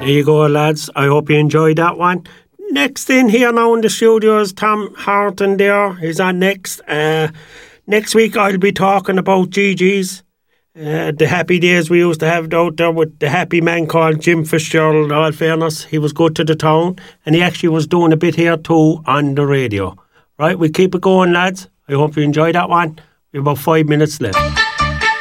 There you go, lads. I hope you enjoyed that one. Next in here now in the studio is Tom Horton there. He's on next. Next week I'll be talking about GG's. The happy days we used to have out there with the happy man called Jim Fitzgerald. In all fairness, he was good to the town, and he actually was doing a bit here too on the radio. Right, we keep it going, lads. I hope you enjoyed that one. We have about 5 minutes left.